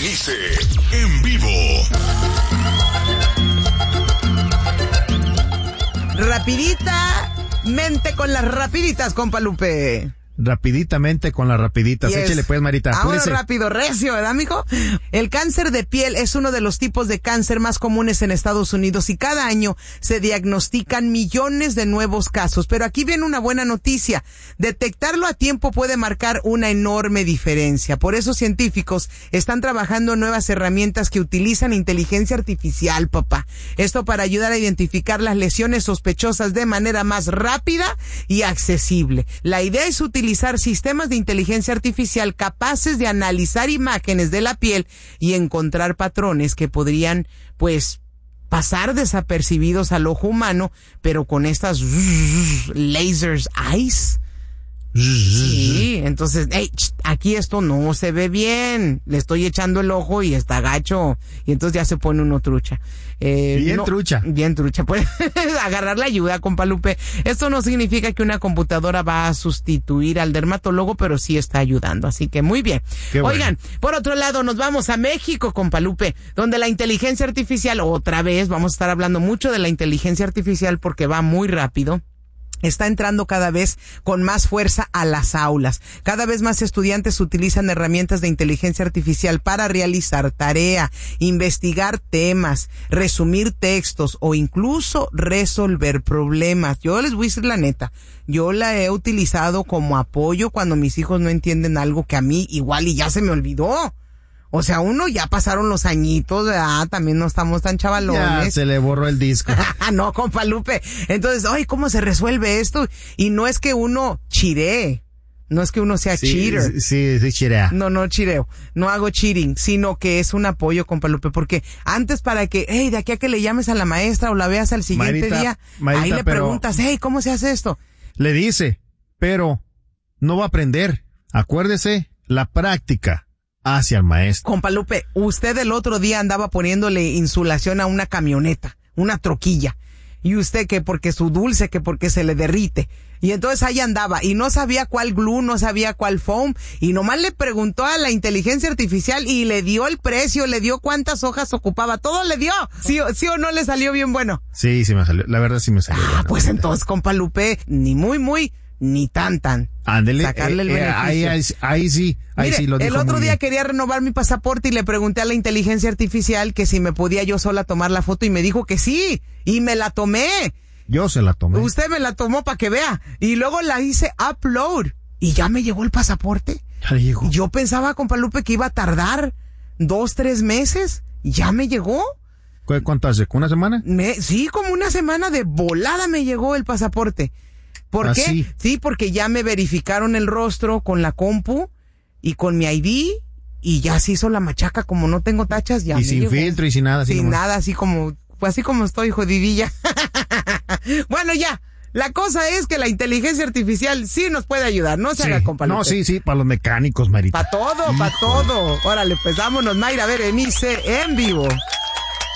Berenice, en vivo. Rapiditamente con las rapiditas, compa Lupe. Rapiditamente con las rapiditas. Yes. Échele pues, Marita. Ahora rápido, recio, ¿verdad, mijo? El cáncer de piel es uno de los tipos de cáncer más comunes en Estados Unidos y cada año se diagnostican millones de nuevos casos. Pero aquí viene una buena noticia. Detectarlo a tiempo puede marcar una enorme diferencia. Por eso científicos están trabajando en nuevas herramientas que utilizan inteligencia artificial, papá. Esto para ayudar a identificar las lesiones sospechosas de manera más rápida y accesible. La idea es utilizar sistemas de inteligencia artificial capaces de analizar imágenes de la piel y encontrar patrones que podrían, pues, pasar desapercibidos al ojo humano, pero con estas lasers eyes. Sí, entonces, aquí esto no se ve bien, le estoy echando el ojo y está gacho, y entonces ya se pone uno trucha. Bien trucha, puede agarrar la ayuda, compa Lupe. Esto no significa que una computadora va a sustituir al dermatólogo, pero sí está ayudando, así que muy bien. Qué bueno. Oigan, por otro lado, nos vamos a México, compa Lupe, donde la inteligencia artificial, otra vez, vamos a estar hablando mucho de la inteligencia artificial porque va muy rápido. Está entrando cada vez con más fuerza a las aulas. Cada vez más estudiantes utilizan herramientas de inteligencia artificial para realizar tarea, investigar temas, resumir textos o incluso resolver problemas. Yo les voy a decir la neta, yo la he utilizado como apoyo cuando mis hijos no entienden algo que a mí igual y ya se me olvidó. O sea, uno ya pasaron los añitos, ¿verdad? También no estamos tan chavalones. Ya se le borró el disco. No, compa Lupe. Entonces, ay, ¿cómo se resuelve esto? Y no es que uno chiree. No es que uno sea cheater. Sí, chirea. No chireo. No hago cheating, sino que es un apoyo, compa Lupe, porque antes para que, de aquí a que le llames a la maestra o la veas al siguiente día, ahí le preguntas, ¿cómo se hace esto? Le dice, pero no va a aprender. Acuérdese, la práctica hacia el maestro. Compa Lupe, usted el otro día andaba poniéndole insulación a una camioneta, una troquilla. Y usted que porque su dulce, que porque se le derrite. Y entonces ahí andaba y no sabía cuál glue, no sabía cuál foam. Y nomás le preguntó a la inteligencia artificial y le dio el precio, le dio cuántas hojas ocupaba. Todo le dio. ¿Sí o no le salió bien bueno? Sí me salió. La verdad sí me salió. Pues entonces, compa Lupe, ni muy, ni tan. Ándele, sacarle el beneficio. Ahí sí lo dijo. El otro muy día bien. quería renovar mi pasaporte y le pregunté a la inteligencia artificial que si me podía yo sola tomar la foto y me dijo que sí, y me la tomé. Yo se la tomé. Usted me la tomó para que vea, y luego la hice upload, y ya me llegó el pasaporte. Ya le llegó. Yo pensaba, compa Lupe, que iba a tardar 2-3 meses, y ya me llegó. ¿Cuánto hace? ¿Una semana? Sí, como una semana de volada me llegó el pasaporte. ¿Por qué? Sí. Sí, porque ya me verificaron el rostro con la compu y con mi ID y ya se hizo la machaca, como no tengo tachas, ya y me sin llegó. filtro y sin nada. Sin nada, así como estoy, jodidilla. Bueno, ya. La cosa es que la inteligencia artificial sí nos puede ayudar, no se haga compa Lupe. No, sí, para los mecánicos, Marita. Para todo. Órale, pues vámonos, Mayra Berenice, en vivo.